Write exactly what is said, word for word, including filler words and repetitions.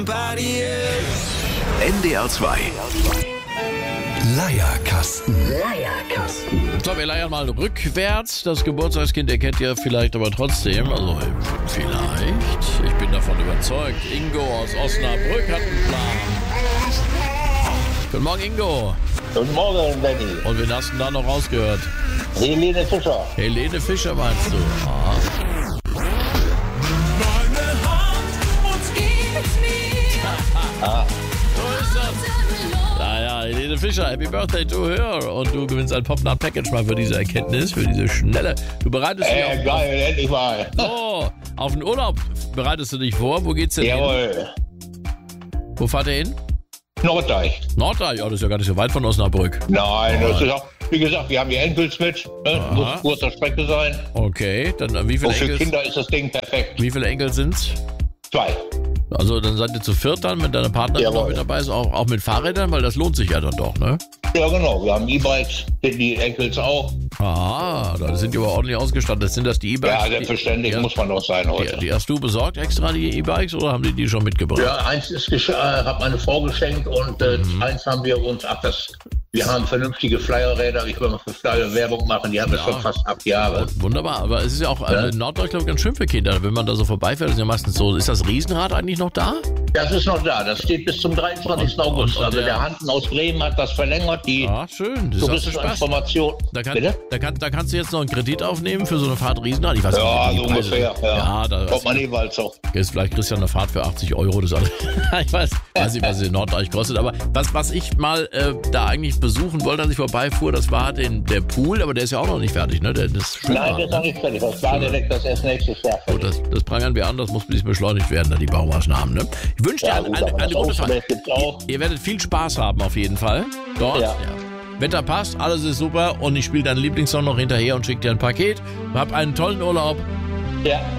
N D R zwei Leierkasten. Leierkasten. So, wir leiern mal rückwärts. Das Geburtstagskind, ihr kennt ihr vielleicht, aber trotzdem, also vielleicht, ich bin davon überzeugt, Ingo aus Osnabrück hat einen Plan. Guten Morgen, Ingo. Guten Morgen, Benny. Und wen hast du da noch rausgehört? Helene Fischer. Helene Fischer meinst du? Ah. Ah. So ist das. Naja, Helene Fischer, Happy Birthday to her. Und du gewinnst ein Popnut Package mal für diese Erkenntnis, für diese schnelle. Du bereitest dich Äh, auf, geil, endlich mal. oh, auf den Urlaub bereitest du dich vor. Wo geht's denn hin? Jawohl. Wo fahrt ihr hin? Norddeich. Norddeich, ja, das ist ja gar nicht so weit von Osnabrück. Nein, Oh. das ist auch, wie gesagt, wir haben die Enkels mit. Ne? Aha. Muss kurzer Strecke sein. Okay, dann äh, wie viele Und für Enkel? Kinder ist das Ding perfekt. Wie viele Enkel sind's? Zwei. Also dann seid ihr zu viert dann, wenn deine Partnerin Jawohl. noch mit dabei ist, auch, auch mit Fahrrädern, weil das lohnt sich ja dann doch, ne? Ja, genau. Wir haben E-Bikes, sind die Enkels auch. Ah, da sind die aber ordentlich ausgestattet. Sind das die E-Bikes? Ja, selbstverständlich die, muss man doch sein die, heute. die hast du besorgt extra, die E-Bikes, oder haben die die schon mitgebracht? Ja, eins ist gesch- äh, hat meine Frau geschenkt und äh, Mhm. eins haben wir uns, ach, das, wir haben vernünftige Flyerräder. Ich will mal für Flyer Werbung machen. Die haben wir Ja. schon fast acht Jahre. Wunderbar, aber es ist ja auch Ja. äh, in Norddeutschland ganz schön für Kinder, wenn man da so vorbeifährt, ist ja meistens so, ist das Riesenrad eigentlich noch da? Das ist noch da. Das steht bis zum dreiundzwanzigsten August. und Also der- der Hansen aus Bremen hat das verlängert. Die Ah, schön, das ist auch so Spaß. Tourismusinformation. Da, kann, Bitte? da, kann, da kannst du jetzt noch einen Kredit aufnehmen für so eine Fahrt Riesenrad. Ich weiß Ja, nicht, wie so die Preise ungefähr. sind. Ja, Ja, da kommt man eh bald so. ist vielleicht kriegst du ja eine Fahrt für achtzig Euro. Das alles. Ich weiß, weiß nicht, was es in Norddeich kostet. Aber was, was ich mal äh, da eigentlich besuchen wollte, als ich vorbeifuhr, das war den, der Pool, aber der ist ja auch noch nicht fertig, ne? Der, das Nein, das ist noch nicht fertig. Das Badedeck, das erst nächstes Jahr Gut, fertig. das, das prangern wir an, das muss ein bisschen beschleunigt werden, da die Baumaßnahmen. Ne? Ich wünsche dir Ja, eine, gut, eine, aber eine das gute Fahrt. Außenwelt gibt's auch. Ihr werdet viel Spaß haben auf jeden Fall. Dort. Ja. Wetter passt, alles ist super und ich spiele deinen Lieblingssong noch hinterher und schicke dir ein Paket. Hab einen tollen Urlaub. Ja,